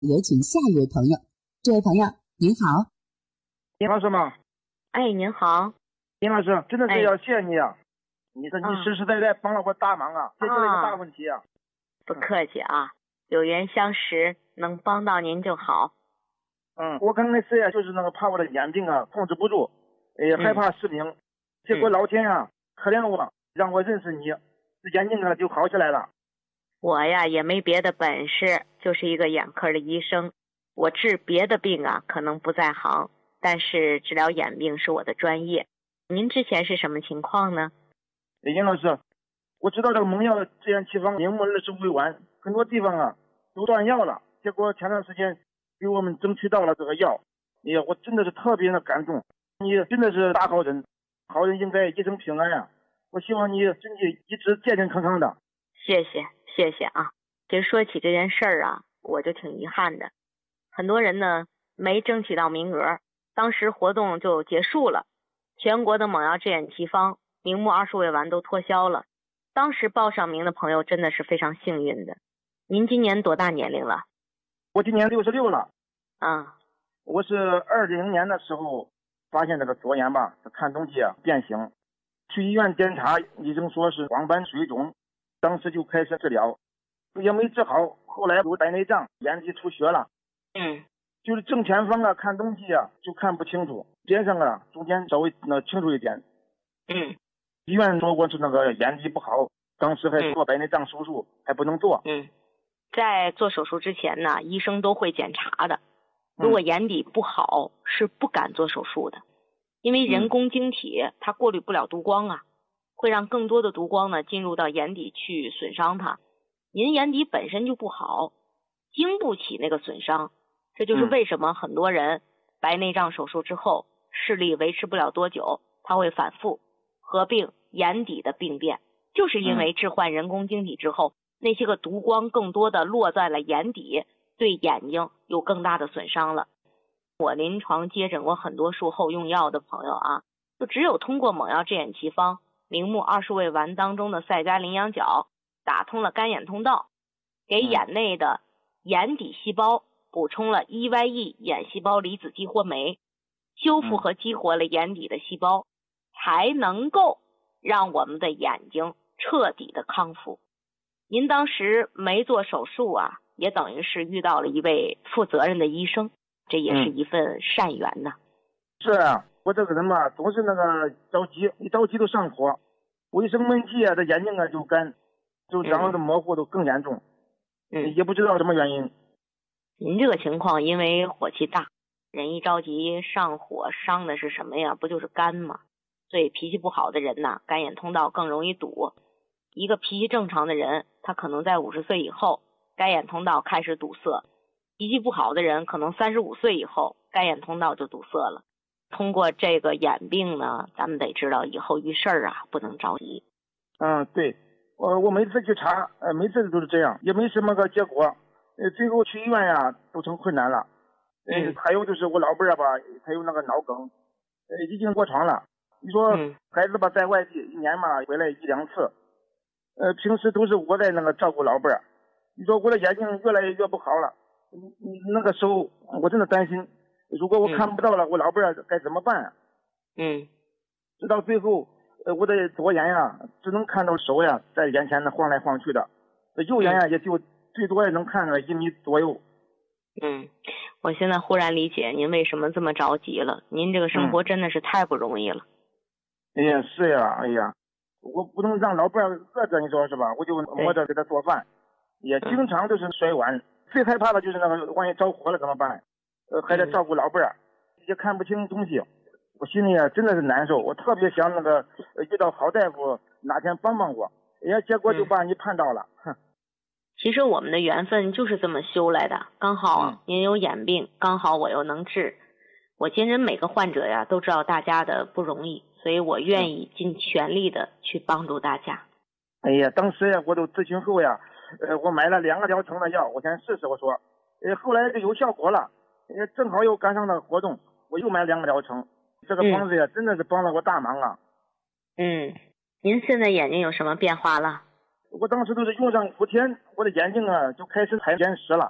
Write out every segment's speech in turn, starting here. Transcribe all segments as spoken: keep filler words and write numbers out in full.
有请下一位朋友。这位朋友您好。 林老师吗？ 哎，您好。 林老师，真的是要谢谢你啊！你说你啊实实在在帮了我大忙啊，解决了一个大问题啊！ 不客气啊，有缘相识，能帮到您就好。 嗯，我刚开始呀，就是那个怕我的眼病啊控制不住，也害怕失明，结果老天啊可怜我，让我认识你，这眼睛啊就好起来了。 我呀也没别的本事，就是一个眼科的医生。我治别的病啊可能不在行，但是治疗眼病是我的专业。您之前是什么情况呢？ 林老师，我知道这个蒙药制眼奇方明目二十五味丸，很多地方啊都断药了，结果前段时间给我们争取到了这个药，哎呀，我真的是特别的感动，你真的是大好人，好人应该一生平安呀、啊！我希望你身体一直健健康康的。 谢谢谢谢啊！其实说起这件事儿啊，我就挺遗憾的。很多人呢没争取到名额，当时活动就结束了，全国的蒙药制眼奇方明目二十味丸都脱销了。当时报上名的朋友真的是非常幸运的。您今年多大年龄了？ 我今年六十六了。 啊， 我是二零年的时候发现这个左眼吧，看东西啊变形，去医院检查，医生说是黄斑水肿，当时就开始治疗，也没治好，后来有白内障，眼底出血了。 嗯， 就是正前方啊看东西啊就看不清楚，边上啊中间稍微那清楚一点。 嗯， 医院说我是那个眼底不好，当时还做白内障手术，还不能做。 嗯，在做手术之前呢，医生都会检查的。如果眼底不好，是不敢做手术的，因为人工晶体它过滤不了毒光啊，会让更多的毒光呢进入到眼底去损伤它。您眼底本身就不好，经不起那个损伤，这就是为什么很多人白内障手术之后视力维持不了多久，它会反复合并眼底的病变，就是因为置换人工晶体之后，那些个毒光更多的落在了眼底，对眼睛有更大的损伤了。我临床接诊过很多术后用药的朋友啊，就只有通过蒙药制眼奇方明目二十味丸当中的赛加羚羊角打通了干眼通道，给眼内的眼底细胞补充了 E Y E 眼细胞离子激活酶，修复和激活了眼底的细胞，才能够让我们的眼睛彻底的康复。您当时没做手术啊，也等于是遇到了一位负责任的医生，这也是一份善缘呐。 嗯、是啊，我这个人嘛，总是那个着急，一着急就上火，我一生闷气啊，这眼睛啊就干，就然后的模糊都更严重。嗯，也不知道什么原因。 您这个情况因为火气大，人一着急上火，伤的是什么呀？不就是肝吗？所以脾气不好的人呐，干眼通道更容易堵。一个脾气正常的人，他可能在五十岁以后干眼通道开始堵塞，脾气不好的人可能三十五岁以后干眼通道就堵塞了。通过这个眼病呢，咱们得知道以后遇事儿啊不能着急。 嗯，对，我我每次去查，呃，每次都是这样，也没什么个结果，呃，最后去医院呀都成困难了。呃，还有就是我老伴儿吧，他有那个脑梗，呃，已经卧床了。你说孩子吧，在外地一年嘛回来一两次，呃，平时都是我在那个照顾老伴儿。你说我的眼睛越来越不好了，你那个时候我真的担心，如果我看不到了，我老伴儿该怎么办啊？ 嗯， 直到最后，呃，我的左眼呀，只能看到手呀在眼前的晃来晃去的，右眼呀也就最多也能看个一米左右。 嗯，我现在忽然理解您为什么这么着急了。您这个生活真的是太不容易了。 嗯、哎呀，是呀，哎呀，我不能让老伴儿饿着，你说是吧？我就摸着给他做饭，也经常就是摔碗。嗯、最害怕的就是那个万一着火了怎么办？呃，还得照顾老伴儿，也看不清东西。我心里啊真的是难受，我特别想那个、呃、遇到好大夫哪天帮帮我，哎呀，结果就把你盼到了。哼、嗯， 其实我们的缘分就是这么修来的，刚好您有眼病，刚好我又能治。我今人每个患者呀都知道大家的不容易，所以我愿意尽全力的去帮助大家。 哎呀，当时呀我都咨询后呀，呃，我买了两个疗程的药，我先试试，我说，呃，后来就有效果了，呃，正好又赶上了活动，我又买两个疗程。这个方子呀、嗯、真的是帮了我大忙啊。 嗯，您现在眼睛有什么变化了？ 我当时都是用上五天，我的眼睛啊就开始采眼屎了，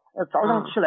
呃早上起来。